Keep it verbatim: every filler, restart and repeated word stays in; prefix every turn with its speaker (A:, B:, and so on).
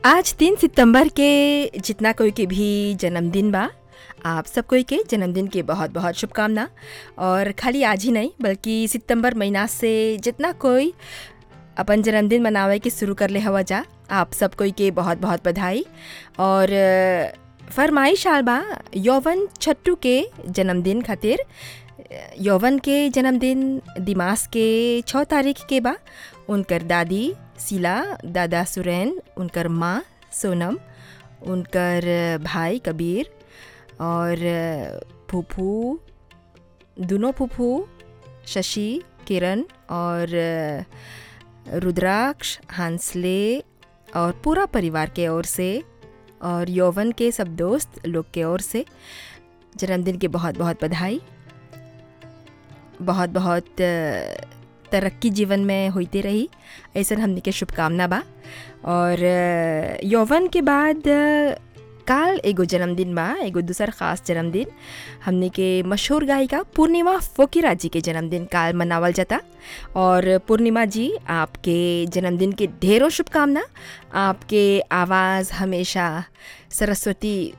A: आज तीन सितंबर के जितना कोई के भी जन्मदिन बा, आप सब कोई के जन्मदिन के बहुत बहुत शुभकामना। और खाली आज ही नहीं बल्कि सितंबर महीना से जितना कोई अपन जन्मदिन मनावे के शुरू कर ले हवा जा, आप सब कोई के बहुत बहुत बधाई। और अ, फरमाइश आल बा यौवन छट्टू के जन्मदिन खातिर। यौवन के जन्मदिन दिमाग के छः तारीख के बा। उनकर दादी शीला, दादा सुरैन, उनकर माँ सोनम, उनकर भाई कबीर और फूफू, दोनों फूफू शशि, किरण और रुद्राक्ष, हांसले और पूरा परिवार के ओर से और यौवन के सब दोस्त लोग के ओर से जन्मदिन के बहुत बहुत बधाई। बहुत बहुत अ, तरक्की जीवन में होते रही, ऐसा हमने के शुभकामना बा। और अ, यौवन के बाद अ, काल एगो जन्मदिन बा, एगो दूसर ख़ास जन्मदिन हमने के मशहूर गायिका पूर्णिमा फोकिरा जी के जन्मदिन काल मनावल जाता। और पूर्णिमा जी, आपके जन्मदिन के ढेरों शुभकामना। आपके आवाज़ हमेशा सरस्वती